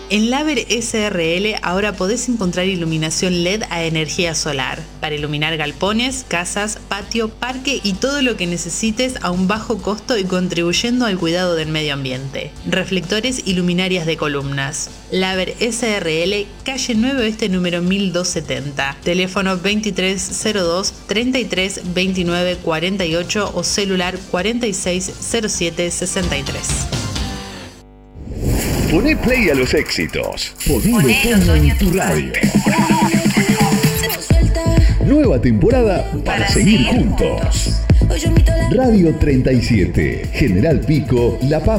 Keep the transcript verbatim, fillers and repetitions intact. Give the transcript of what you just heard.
En Laver S R L ahora podés encontrar iluminación L E D a energía solar para iluminar galpones, casas, patio, parque y todo lo que necesites a un bajo costo y contribuyendo al cuidado del medio ambiente. Reflectores y luminarias de columnas. Laver S R L, calle nueve Oeste número mil doscientos setenta. Teléfono veintitrés cero dos, treinta y tres veintinueve cuarenta y ocho o celular cuarenta y seis cero siete sesenta y tres. Poné play a los éxitos. Ponelo todo en tu radio. Nueva temporada para seguir juntos. Radio treinta y siete, General Pico, La Pampa.